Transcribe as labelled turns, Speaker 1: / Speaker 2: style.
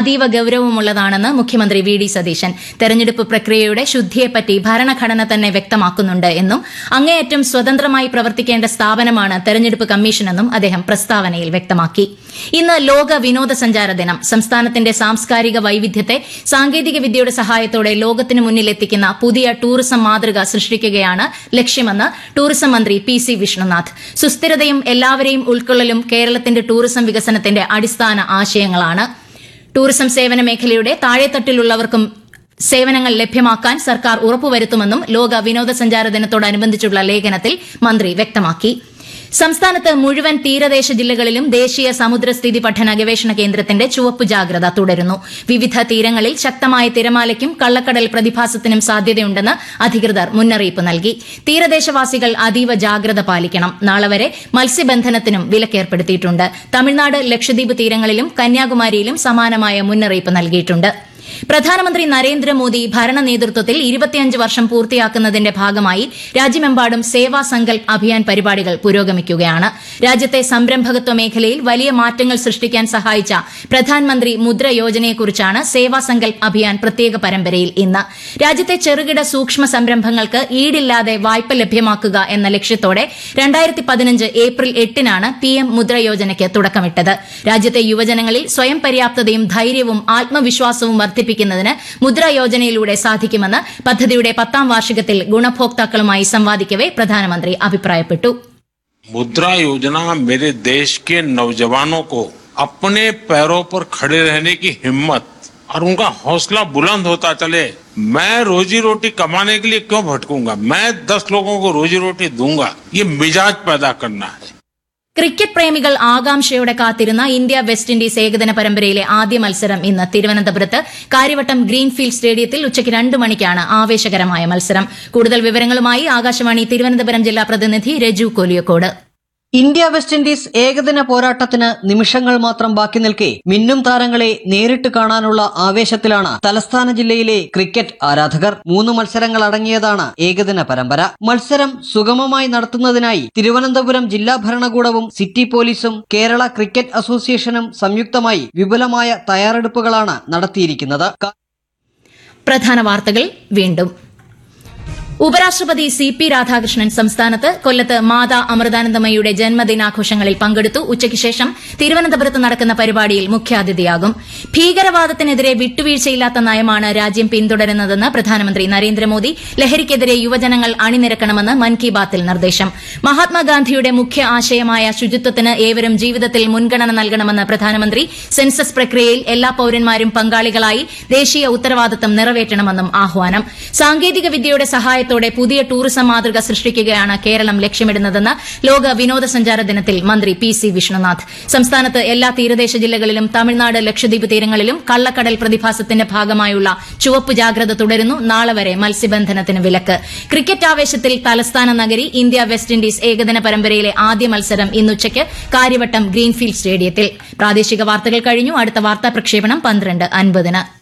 Speaker 1: അതീവ ഗൌരവമുള്ളതാണെന്ന് മുഖ്യമന്ത്രി V D Satheesan. തെരഞ്ഞെടുപ്പ് പ്രക്രിയയുടെ ശുദ്ധിയെപ്പറ്റി ഭരണഘടന തന്നെ വ്യക്തമാക്കുന്നുണ്ട് എന്നും അങ്ങേയറ്റം സ്വതന്ത്രമായി പ്രവർത്തിക്കേണ്ട സ്ഥാപനമാണ് തെരഞ്ഞെടുപ്പ് കമ്മീഷനെന്നും അദ്ദേഹം പ്രസ്താവനയിൽ വ്യക്തമാക്കി. ഇന്ന് ലോക വിനോദസഞ്ചാര ദിനം. സംസ്ഥാനത്തിന്റെ സാംസ്കാരിക വൈവിധ്യത്തെ സാങ്കേതിക വിദ്യയുടെ സഹായത്തോടെ ലോകത്തിനു മുന്നിലെത്തിക്കുന്ന പുതിയ ടൂറിസം മാതൃക സൃഷ്ടിക്കുകയാണ് ലക്ഷ്യമെന്ന് ടൂറിസം മന്ത്രി പി സി വിഷ്ണുനാഥ്. സുസ്ഥിരതയും എല്ലാവരെയും ഉൾക്കൊള്ളലും കേരളത്തിന്റെ ടൂറിസം വികസനത്തിന്റെ അടിസ്ഥാന ആശയങ്ങളാണ്. ടൂറിസം സേവന മേഖലയുടെ താഴെത്തട്ടിലുള്ളവർക്കും സേവനങ്ങൾ ലഭ്യമാക്കാൻ സർക്കാർ ഉറപ്പുവരുത്തുമെന്നും ലോക വിനോദസഞ്ചാര ദിനത്തോടനുബന്ധിച്ചുള്ള ലേഖനത്തിൽ മന്ത്രി വ്യക്തമാക്കി. സംസ്ഥാനത്ത് മുഴുവൻ തീരദേശ ജില്ലകളിലും ദേശീയ സമുദ്രസ്ഥിതി പഠന ഗവേഷണ കേന്ദ്രത്തിന്റെ ചുവപ്പ് ജാഗ്രത തുടരുന്നു. വിവിധ തീരങ്ങളിൽ ശക്തമായ തിരമാലയ്ക്കും കള്ളക്കടൽ പ്രതിഭാസത്തിനും സാധ്യതയുണ്ടെന്ന് അധികൃതർ മുന്നറിയിപ്പ് നൽകി. തീരദേശവാസികൾ അതീവ ജാഗ്രത പാലിക്കണം. നാളെ വരെ മത്സ്യബന്ധനത്തിനും വിലക്കേർപ്പെടുത്തിയിട്ടുണ്ട്. തമിഴ്നാട്, ലക്ഷദ്വീപ് തീരങ്ങളിലും കന്യാകുമാരിയിലും സമാനമായ മുന്നറിയിപ്പ് നൽകിയിട്ടുണ്ട്. പ്രധാനമന്ത്രി നരേന്ദ്രമോദി ഭരണ നേതൃത്വത്തിൽ 25 വർഷം പൂർത്തിയാക്കുന്നതിന്റെ ഭാഗമായി രാജ്യമെമ്പാടും സേവാ സങ്കൽപ് അഭിയാൻ പരിപാടികൾ പുരോഗമിക്കുകയാണ്. രാജ്യത്തെ സംരംഭകത്വ മേഖലയിൽ വലിയ മാറ്റങ്ങൾ സൃഷ്ടിക്കാൻ സഹായിച്ച പ്രധാനമന്ത്രി മുദ്ര യോജനയെക്കുറിച്ചാണ് സേവാ സങ്കൽപ് അഭിയാൻ പ്രത്യേക പരമ്പരയിൽ ഇന്ന്. രാജ്യത്തെ ചെറുകിട സൂക്ഷ്മ സംരംഭങ്ങൾക്ക് ഈടില്ലാതെ വായ്പ ലഭ്യമാക്കുക എന്ന ലക്ഷ്യത്തോടെ 2015 ഏപ്രിൽ 8-നാണ് PM മുദ്ര യോജനയ്ക്ക് തുടക്കമിട്ടത്. രാജ്യത്തെ യുവജനങ്ങളിൽ സ്വയം പര്യാപ്തതയും ധൈര്യവും ആത്മവിശ്വാസവും വർദ്ധിപ്പിക്കുന്നതിന് മുദ്ര യോജനയിലൂടെ സാധിക്കുമെന്ന് പദ്ധതിയുടെ 10ാം വാർഷികത്തിൽ ഗുണഭോക്താക്കളുമായി സംവാദിക്കവെ പ്രധാനമന്ത്രി അഭിപ്രായപ്പെട്ടു.
Speaker 2: मुद्रा योजना मेरे देश के नौजवानों को अपने पैरों पर खड़े रहने की हिम्मत और उनका हौसला बुलंद होता चले. मैं रोजी रोटी कमाने के लिए क्यों भटकूंगा, मैं 10 लोगों को रोजी रोटी दूंगा, ये मिजाज पैदा करना है.
Speaker 1: ക്രിക്കറ്റ് പ്രേമികൾ ആകാംക്ഷയോടെ കാത്തിരുന്ന ഇന്ത്യ വെസ്റ്റ് ഇൻഡീസ് ഏകദിന പരമ്പരയിലെ ആദ്യ മത്സരം ഇന്ന് തിരുവനന്തപുരത്ത് കാര്യവട്ടം ഗ്രീൻഫീൽഡ് സ്റ്റേഡിയത്തിൽ ഉച്ചയ്ക്ക് 2 മണിക്കാണ് ആവേശകരമായ മത്സരം. കൂടുതൽ വിവരങ്ങളുമായി ആകാശവാണി തിരുവനന്തപുരം ജില്ലാ പ്രതിനിധി Reju Koliyakode.
Speaker 3: India west Indies ഏകദിന പോരാട്ടത്തിന് നിമിഷങ്ങൾ മാത്രം ബാക്കി നിൽക്കെ മിന്നും താരങ്ങളെ നേരിട്ട് കാണാനുള്ള ആവേശത്തിലാണ് തലസ്ഥാന ജില്ലയിലെ ക്രിക്കറ്റ് ആരാധകർ. 3 മത്സരങ്ങൾ അടങ്ങിയതാണ് ഏകദിന പരമ്പര. മത്സരം സുഗമമായി നടത്തുന്നതിനായി തിരുവനന്തപുരം ജില്ലാ ഭരണകൂടവും സിറ്റി പോലീസും കേരള ക്രിക്കറ്റ് അസോസിയേഷനും സംയുക്തമായി വിപുലമായ തയ്യാറെടുപ്പുകളാണ് നടത്തിയിരിക്കുന്നത്.
Speaker 1: പ്രധാന വാർത്തകൾ വീണ്ടും. ഉപരാഷ്ട്രപതി CP രാധാകൃഷ്ണൻ സംസ്ഥാനത്ത് കൊല്ലത്ത് മാതാ അമൃതാനന്ദമയിയുടെ ജന്മദിനാഘോഷങ്ങളിൽ പങ്കെടുത്തു. ഉച്ചയ്ക്ക് ശേഷം തിരുവനന്തപുരത്ത് നടക്കുന്ന പരിപാടിയിൽ മുഖ്യാതിഥിയാകും. ഭീകരവാദത്തിനെതിരെ വിട്ടുവീഴ്ചയില്ലാത്ത നയമാണ് രാജ്യം പിന്തുടരുന്നതെന്ന് പ്രധാനമന്ത്രി നരേന്ദ്രമോദി. ലഹരിക്കെതിരെ യുവജനങ്ങൾ അണിനിരക്കണമെന്ന് മൻ കി ബാത്തിൽ നിർദ്ദേശം. മഹാത്മാഗാന്ധിയുടെ മുഖ്യ ആശയമായ ശുചിത്വത്തിന് ഏവരും ജീവിതത്തിൽ മുൻഗണന നൽകണമെന്ന് പ്രധാനമന്ത്രി. സെൻസസ് പ്രക്രിയയിൽ എല്ലാ പൌരന്മാരും പങ്കാളികളായി ദേശീയ ഉത്തരവാദിത്തം നിറവേറ്റണമെന്നും ആഹ്വാനം. സാങ്കേതിക വിദ്യയുടെ സഹായത്തോടെ പുതിയ ടൂറിസം മാതൃക സൃഷ്ടിക്കുകയാണ് കേരളം ലക്ഷ്യമിടുന്നതെന്ന് ലോക വിനോദസഞ്ചാര ദിനത്തിൽ മന്ത്രി പി സി വിഷ്ണുനാഥ്. സംസ്ഥാനത്ത് എല്ലാ തീരദേശ ജില്ലകളിലും തമിഴ്നാട്, ലക്ഷദ്വീപ് തീരങ്ങളിലും കള്ളക്കടൽ പ്രതിഭാസത്തിന്റെ ഭാഗമായുള്ള ചുവപ്പ് ജാഗ്രത തുടരുന്നു. നാളെ വരെ മത്സ്യബന്ധനത്തിന് വിലക്ക്. ക്രിക്കറ്റ് ആവേശത്തിൽ തലസ്ഥാന നഗരി. ഇന്ത്യ വെസ്റ്റ് ഇൻഡീസ് ഏകദിന പരമ്പരയിലെ ആദ്യ മത്സരം ഇന്നുച്ചയ്ക്ക് കാര്യവട്ടം ഗ്രീൻഫീൽഡ് സ്റ്റേഡിയത്തിൽ. പ്രാദേശിക വാർത്തകൾ കഴിഞ്ഞു. അടുത്ത വാർത്താ പ്രക്ഷേപണം 12:50-ന്.